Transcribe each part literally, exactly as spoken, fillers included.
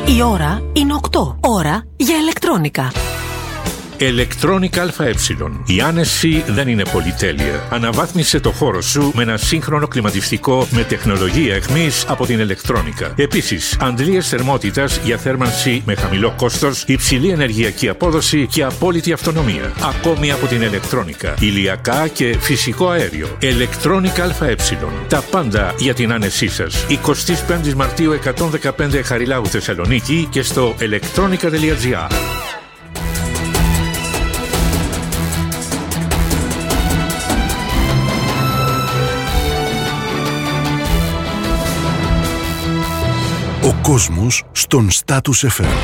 Η ώρα είναι οκτώ. Ώρα για ηλεκτρόνικα. Electronic ΑΕ. Η άνεση δεν είναι πολυτέλεια. Αναβάθμισε το χώρο σου με ένα σύγχρονο κλιματιστικό με τεχνολογία αιχμής από την Electronica. Επίσης, αντλίες θερμότητας για θέρμανση με χαμηλό κόστος, υψηλή ενεργειακή απόδοση και απόλυτη αυτονομία. Ακόμη από την Electronica. Ηλιακά και φυσικό αέριο. Electronic ΑΕ. Τα πάντα για την άνεσή σας. εικοστή πέμπτη Μαρτίου εκατόν δεκαπέντε Χαριλάου Θεσσαλονίκη και στο electronica τελεία gr. Ο κόσμος στον Status εφ εμ.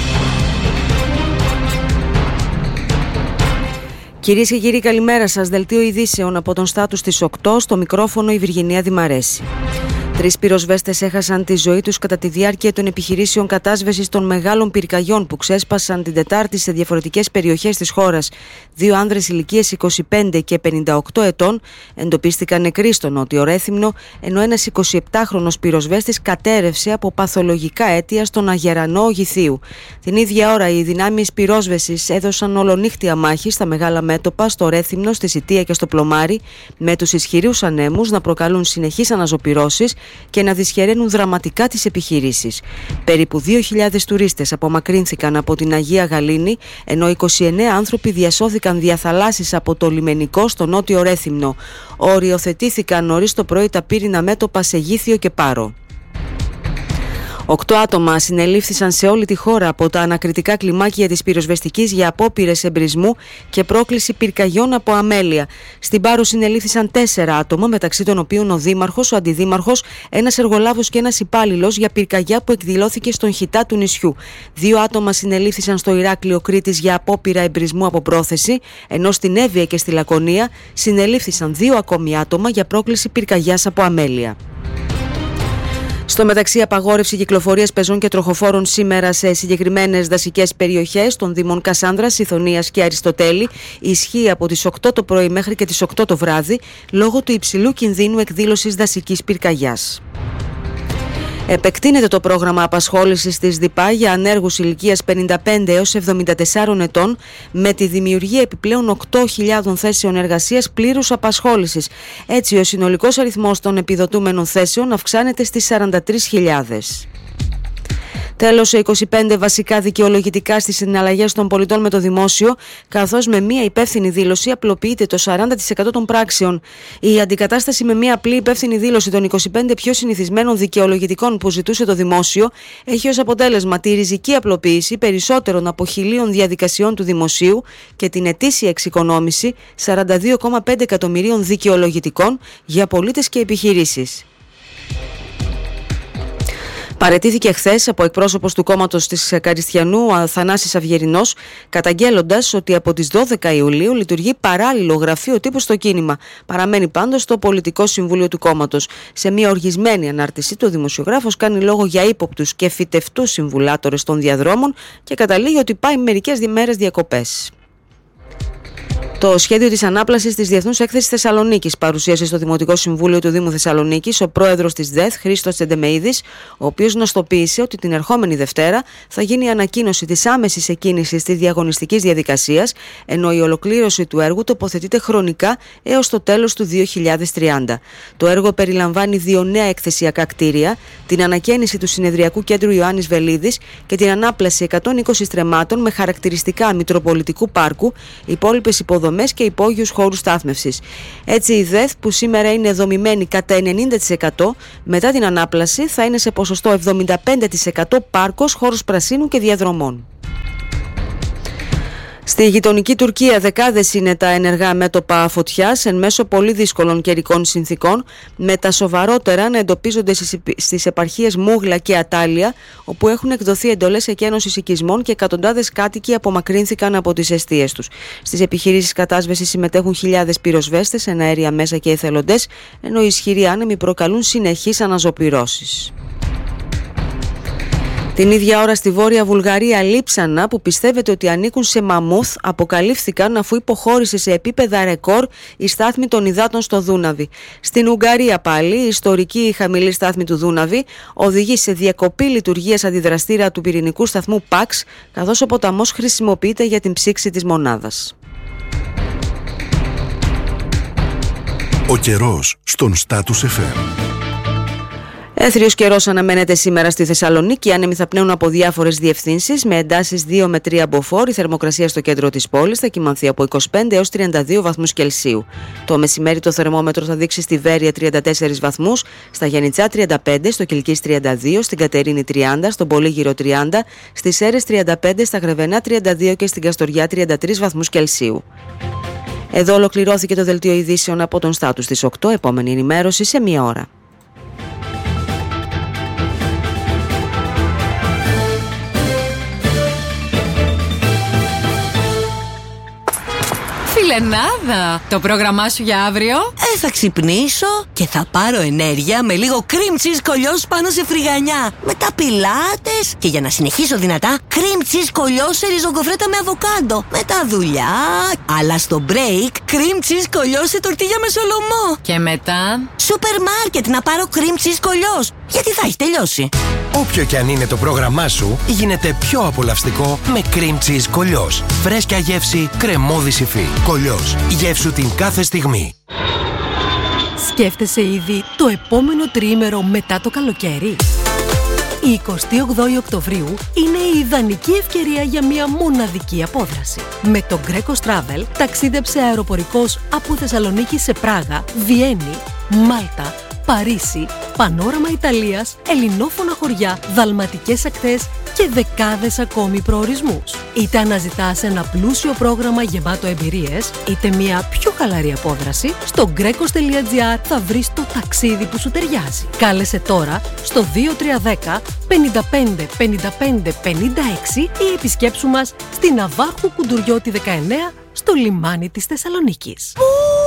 Κυρίες και κύριοι, καλημέρα σας. Δελτίο ειδήσεων από τον Status στις οκτώ, στο μικρόφωνο η Βυργινία Δημαρέση. Τρεις πυροσβέστες έχασαν τη ζωή τους κατά τη διάρκεια των επιχειρήσεων κατάσβεσης των μεγάλων πυρκαγιών που ξέσπασαν την Τετάρτη σε διαφορετικές περιοχές της χώρας. Δύο άνδρες ηλικίας είκοσι πέντε και πενήντα οκτώ ετών εντοπίστηκαν νεκροί στο Νότιο Ρέθυμνο, ενώ ένας εικοσιεπτάχρονος πυροσβέστης κατέρευσε από παθολογικά αίτια στον Αγερανό Γηθίου. Την ίδια ώρα, οι δυνάμεις πυρόσβεσης έδωσαν ολονύχτια μάχη στα μεγάλα μέτωπα στο Ρέθυμνο, στη Σιτία και στο Πλωμάρι, με τους ισχυρούς ανέμους να προκαλούν συνεχείς αναζωπυρώσεις και να δυσχεραίνουν δραματικά τις επιχειρήσεις. Περίπου δύο χιλιάδες τουρίστες απομακρύνθηκαν από την Αγία Γαλήνη, ενώ είκοσι εννέα άνθρωποι διασώθηκαν διαθαλάσσης από το λιμενικό στο Νότιο Ρέθυμνο. Οριοθετήθηκαν νωρίς το πρωί τα πύρινα μέτωπα σε Γήθιο και Πάρο. Οκτώ άτομα συνελήφθησαν σε όλη τη χώρα από τα ανακριτικά κλιμάκια της πυροσβεστικής για απόπειρες εμπρισμού και πρόκληση πυρκαγιών από αμέλεια. Στην Πάρο συνελήφθησαν τέσσερα άτομα, μεταξύ των οποίων ο δήμαρχος, ο αντιδήμαρχος, ένας εργολάβος και ένας υπάλληλος, για πυρκαγιά που εκδηλώθηκε στον χιτά του νησιού. Δύο άτομα συνελήφθησαν στο Ηράκλειο Κρήτης για απόπειρα εμπρισμού από πρόθεση, ενώ στην Εύβοια και στη Λακωνία συνελήφθησαν δύο ακόμη άτομα για πρόκληση πυρκαγιάς από αμέλεια. Στο μεταξύ, απαγόρευση κυκλοφορίας πεζών και τροχοφόρων σήμερα σε συγκεκριμένες δασικές περιοχές των δήμων Κασάνδρας, Ιθωνίας και Αριστοτέλη ισχύει από τις οκτώ το πρωί μέχρι και τις οκτώ το βράδυ λόγω του υψηλού κινδύνου εκδήλωσης δασικής πυρκαγιάς. Επεκτείνεται το πρόγραμμα απασχόλησης της ΔΥΠΑ για ανέργους ηλικίας πενήντα πέντε έως εβδομήντα τέσσερα ετών, με τη δημιουργία επιπλέον οκτώ χιλιάδων θέσεων εργασίας πλήρους απασχόλησης. Έτσι, ο συνολικός αριθμός των επιδοτούμενων θέσεων αυξάνεται στις σαράντα τρεις χιλιάδες. Τέλος, σε είκοσι πέντε βασικά δικαιολογητικά στις συναλλαγές των πολιτών με το δημόσιο, καθώς με μία υπεύθυνη δήλωση απλοποιείται το σαράντα τοις εκατό των πράξεων. Η αντικατάσταση με μία απλή υπεύθυνη δήλωση των είκοσι πέντε πιο συνηθισμένων δικαιολογητικών που ζητούσε το δημόσιο έχει ως αποτέλεσμα τη ριζική απλοποίηση περισσότερων από χιλίων διαδικασιών του δημοσίου και την ετήσια εξοικονόμηση σαράντα δύο κόμμα πέντε εκατομμυρίων δικαιολογητικών για πολίτες και επιχειρήσεις. Παραιτήθηκε χθες από εκπρόσωπος του κόμματος της Καριστιανού, ο Θανάσης Αυγερινός, καταγγέλλοντας ότι από τις δώδεκα Ιουλίου λειτουργεί παράλληλο γραφείο τύπου στο κίνημα. Παραμένει πάντως στο Πολιτικό Συμβούλιο του κόμματος. Σε μια οργισμένη ανάρτησή του, ο δημοσιογράφος κάνει λόγο για ύποπτους και φυτευτούς συμβουλάτορες των διαδρόμων και καταλήγει ότι πάει μερικές μέρες διακοπές. Το σχέδιο της ανάπλασης της Διεθνούς Έκθεσης Θεσσαλονίκης παρουσίασε στο Δημοτικό Συμβούλιο του Δήμου Θεσσαλονίκης ο πρόεδρος της ΔΕΘ, Χρήστος Τσεντεμεΐδης, ο οποίος γνωστοποίησε ότι την ερχόμενη Δευτέρα θα γίνει η ανακοίνωση της άμεσης εκκίνησης της διαγωνιστικής διαδικασίας, ενώ η ολοκλήρωση του έργου τοποθετείται χρονικά έως το τέλος του δύο χιλιάδες τριάντα. Το έργο περιλαμβάνει δύο νέα εκθεσιακά κτίρια, την ανακαίνιση του Συνεδριακού Κέντρου Ιωάννης Βελίδης και την ανάπλαση εκατόν είκοσι στρεμμάτων με χαρακτηριστικά Μητροπολιτικού Πάρκου, υπόλοιπες υποδομές και υπόγειους χώρους στάθμευσης. Έτσι, η ΔΕΘ, που σήμερα είναι δομημένη κατά ενενήντα τοις εκατό, μετά την ανάπλαση θα είναι σε ποσοστό εβδομήντα πέντε τοις εκατό πάρκος, χώρους πρασίνου και διαδρομών. Στη γειτονική Τουρκία, δεκάδες είναι τα ενεργά μέτωπα φωτιάς εν μέσω πολύ δύσκολων καιρικών συνθήκων, με τα σοβαρότερα να εντοπίζονται στις επαρχίες Μούγλα και Ατάλια, όπου έχουν εκδοθεί εντολές εκένωσης οικισμών και εκατοντάδες κάτοικοι απομακρύνθηκαν από τις εστίες τους. Στις επιχειρήσεις κατάσβεσης συμμετέχουν χιλιάδες πυροσβέστες, εναέρια μέσα και εθελοντές, ενώ οι ισχυροί άνεμοι προκαλούν συνεχείς αναζωπυρώσεις. Την ίδια ώρα στη Βόρεια Βουλγαρία λείψανα που πιστεύετε ότι ανήκουν σε μαμούθ αποκαλύφθηκαν αφού υποχώρησε σε επίπεδα ρεκόρ η στάθμη των υδάτων στο Δούναβι. Στην Ουγγαρία πάλι η ιστορική χαμηλή στάθμη του Δούναβι οδηγεί σε διακοπή λειτουργίας αντιδραστήρα του πυρηνικού σταθμού Παξ, καθώς ο ποταμός χρησιμοποιείται για την ψήξη της μονάδας. Ο καιρός στον Status εφ εμ. Έθριος καιρός αναμένεται σήμερα στη Θεσσαλονίκη. Οι άνεμοι θα πνέουν από διάφορες διευθύνσεις με εντάσεις δύο με τρία μποφόρ. Η θερμοκρασία στο κέντρο της πόλης θα κυμανθεί από είκοσι πέντε έως τριάντα δύο βαθμούς Κελσίου. Το μεσημέρι το θερμόμετρο θα δείξει στη Βέρεια τριάντα τέσσερις βαθμούς, στα Γιαννιτσά τριάντα πέντε, στο Κιλκής τριάντα δύο, στην Κατερίνη τριάντα, στον Πολύγυρο τριάντα, στις Σέρρες τριάντα πέντε, στα Γρεβενά τριάντα δύο και στην Καστοριά τριάντα τρεις βαθμούς Κελσίου. Εδώ ολοκληρώθηκε το δελτίο ειδήσεων από τον Status στις οκτώ. Επόμενη ενημέρωση σε μία ώρα. Φιλενάδα, το πρόγραμμά σου για αύριο? Ε, θα ξυπνήσω και θα πάρω ενέργεια με λίγο cream cheese κολλιός πάνω σε φρυγανιά. Μετά πιλάτες και για να συνεχίσω δυνατά, cream cheese κολλιός σε ριζογκοφρέτα με αβοκάντο. Μετά δουλειά, αλλά στο break, cream cheese κολλιός σε τορτίγια με σολομό. Και μετά? Σούπερ μάρκετ να πάρω cream cheese κολλιός, γιατί θα έχει τελειώσει. Όποιο και αν είναι το πρόγραμμά σου, γίνεται πιο απολαυστικό με cream cheese κολλιός. Φρέσκια γεύση, κρεμώδη υφή. Κολλιός. Γεύσου την κάθε στιγμή. Σκέφτεσαι ήδη το επόμενο τριήμερο μετά το καλοκαίρι? Η εικοστή όγδοη Οκτωβρίου είναι η ιδανική ευκαιρία για μια μοναδική απόδραση. Με το Greco Travel ταξίδεψε αεροπορικός από Θεσσαλονίκη σε Πράγα, Βιέννη, Μάλτα, Παρίσι, πανόραμα Ιταλίας, ελληνόφωνα χωριά, δαλματικές ακτές και δεκάδες ακόμη προορισμούς. Είτε αναζητάς ένα πλούσιο πρόγραμμα γεμάτο εμπειρίες, είτε μια πιο χαλαρή απόδραση, στο γκρέκος τελεία τζι άρ θα βρεις το ταξίδι που σου ταιριάζει. Κάλεσε τώρα στο δύο τρία ένα μηδέν πέντε πέντε πέντε πέντε πέντε έξι ή επισκέψου μας στη Ναβάρχου Κουντουριώτη δεκαεννέα στο λιμάνι της Θεσσαλονίκης.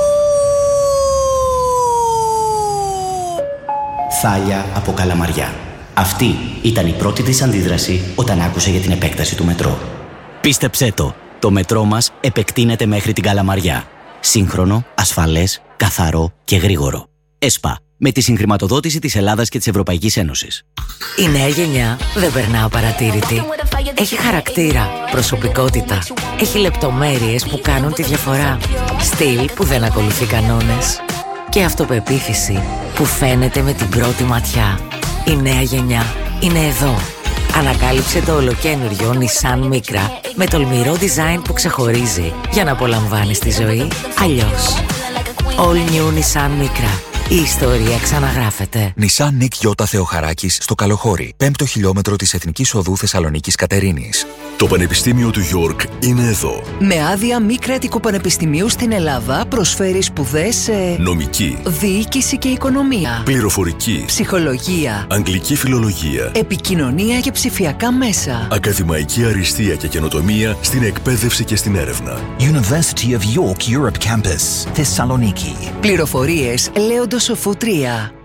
Θάλια από Καλαμαριά. Αυτή ήταν η πρώτη της αντίδραση όταν άκουσε για την επέκταση του μετρό. Πίστεψέ το, το μετρό μας επεκτείνεται μέχρι την Καλαμαριά. Σύγχρονο, ασφαλές, καθαρό και γρήγορο. ΕΣΠΑ, με τη συγχρηματοδότηση της Ελλάδας και της Ευρωπαϊκής Ένωσης. Η νέα γενιά δεν περνά απαρατήρητη. Έχει χαρακτήρα, προσωπικότητα. Έχει λεπτομέρειες που κάνουν τη διαφορά. Στυλ που δεν ακολουθεί κανόνες. Και αυτοπεποίθηση που φαίνεται με την πρώτη ματιά. Η νέα γενιά είναι εδώ. Ανακάλυψε το ολοκαίνουργιο Nissan Micra με τολμηρό design που ξεχωρίζει για να απολαμβάνεις τη ζωή αλλιώς. All new Nissan Micra. Η ιστορία ξαναγράφεται. Nissan Nick Γιώτα Θεοχαράκης στο Καλοχώρι, πέμπτο χιλιόμετρο της Εθνικής Οδού Θεσσαλονίκης Κατερίνης. Το Πανεπιστήμιο του Γιόρκ είναι εδώ. Με άδεια μη κρατικού πανεπιστημίου στην Ελλάδα προσφέρει σπουδές σε νομική, διοίκηση και οικονομία, πληροφορική, ψυχολογία, αγγλική φιλολογία, επικοινωνία και ψηφιακά μέσα, ακαδημαϊκή αριστεία και καινοτομία στην εκπαίδευση και στην έρευνα. University of York Europe Campus, Θεσσαλονίκη. Πληροφορίες Λέοντος Σοφού τρία.